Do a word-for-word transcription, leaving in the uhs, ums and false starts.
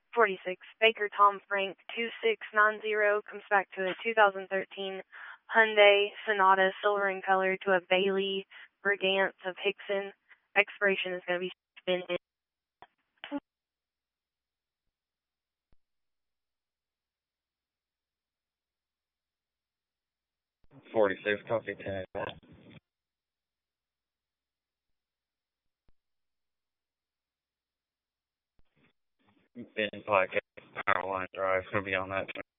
forty-six, Baker Tom Frank two six nine zero comes back to a two thousand thirteen Hyundai Sonata silver in color to a Bailey Brigance of Hickson. Expiration is going to be spin in. forty-six, copy ten. Ben Pike, Power Line Drive, going to be on that.